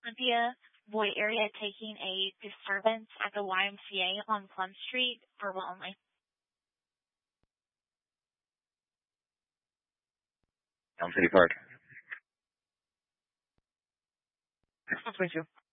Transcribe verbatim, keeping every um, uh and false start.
Cynthia Boyd area taking a disturbance at the Y M C A on Plum Street, verbal only. Elm City Park. Thank you.